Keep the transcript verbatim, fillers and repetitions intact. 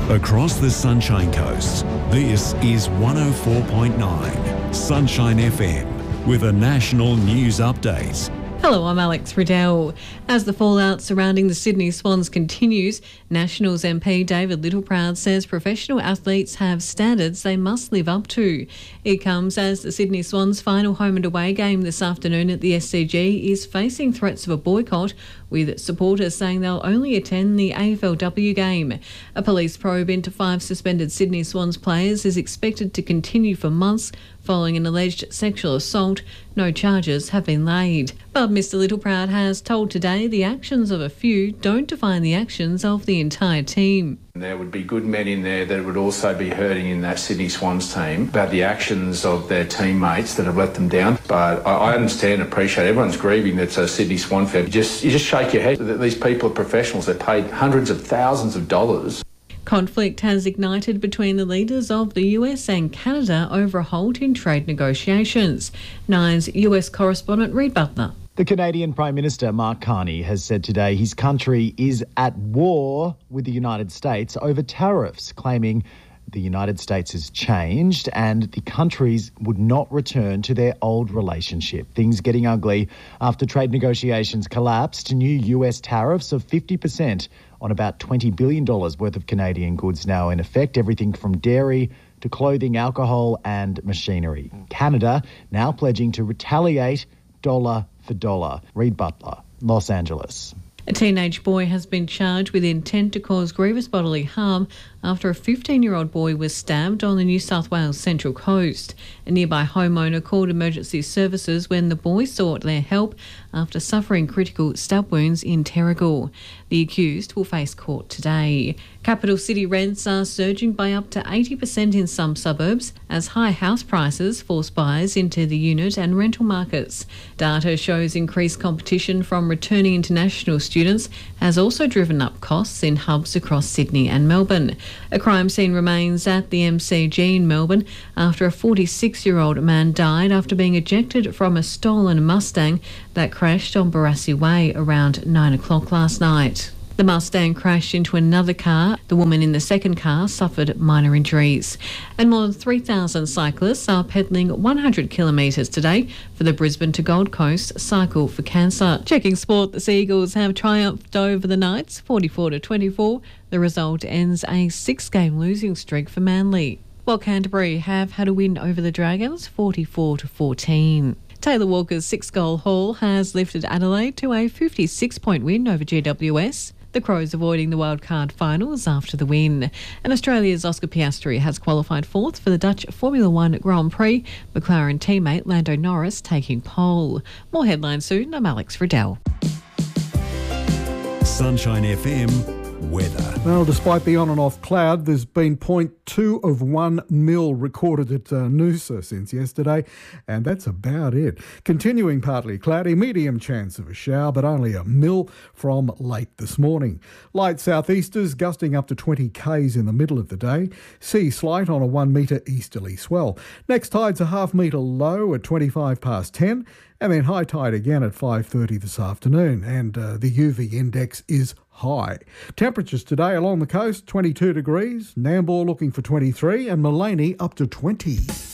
Across the Sunshine Coast, this is one oh four point nine Sunshine F M with a national news update. Hello, I'm Alex Riddell. As the fallout surrounding the Sydney Swans continues, Nationals M P David Littleproud says professional athletes have standards they must live up to. It comes as the Sydney Swans' final home and away game this afternoon at the S C G is facing threats of a boycott, with supporters saying they'll only attend the A F L W game. A police probe into five suspended Sydney Swans players is expected to continue for months following an alleged sexual assault. No charges have been laid. But Mister Littleproud has told Today the actions of a few don't define the actions of the entire team. There would be good men in there that would also be hurting in that Sydney Swans team about the actions of their teammates that have let them down. But I, I understand and appreciate everyone's grieving that's a Sydney Swan fan. You just, you just shake your head that these people are professionals. They're paid hundreds of thousands of dollars. Conflict has ignited between the leaders of the U S and Canada over a halt in trade negotiations. Nine's U S correspondent Reid Butler. The Canadian Prime Minister Mark Carney has said today his country is at war with the United States over tariffs, claiming the United States has changed and the countries would not return to their old relationship. Things getting ugly after trade negotiations collapsed. New U S tariffs of fifty percent on about twenty billion dollars worth of Canadian goods now in effect, everything from dairy to clothing, alcohol and machinery. Canada now pledging to retaliate dollar for dollar. Reid Butler, Los Angeles. A teenage boy has been charged with intent to cause grievous bodily harm after a fifteen-year-old boy was stabbed on the New South Wales Central Coast. A nearby homeowner called emergency services when the boy sought their help after suffering critical stab wounds in Terrigal. The accused will face court today. Capital city rents are surging by up to eighty percent in some suburbs as high house prices force buyers into the unit and rental markets. Data shows increased competition from returning international students has also driven up costs in hubs across Sydney and Melbourne. A crime scene remains at the M C G in Melbourne after a forty-six-year-old man died after being ejected from a stolen Mustang that crashed on Barassi Way around nine o'clock last night. The Mustang crashed into another car. The woman in the second car suffered minor injuries. And more than three thousand cyclists are pedalling one hundred kilometres today for the Brisbane to Gold Coast Cycle for Cancer. Checking sport, the Sea Eagles have triumphed over the Knights, forty-four to twenty-four. The result ends a six-game losing streak for Manly. While Canterbury have had a win over the Dragons, forty-four to fourteen. Taylor Walker's six-goal haul has lifted Adelaide to a fifty-six point win over G W S. The Crows avoiding the wildcard finals after the win. And Australia's Oscar Piastri has qualified fourth for the Dutch Formula One Grand Prix. McLaren teammate Lando Norris taking pole. More headlines soon. I'm Alex Riddell. Sunshine F M weather. Well, despite the on and off cloud, there's been zero point two of one mil recorded at uh, Noosa since yesterday, and that's about it. Continuing partly cloudy, medium chance of a shower, but only a mil from late this morning. Light southeasters gusting up to twenty k's in the middle of the day. Sea slight on a one metre easterly swell. Next tide's a half metre low at twenty-five past ten. And then high tide again at five thirty this afternoon, and uh, the U V index is high. Temperatures today along the coast, twenty-two degrees, Nambour looking for twenty-three, and Mullaney up to twenty.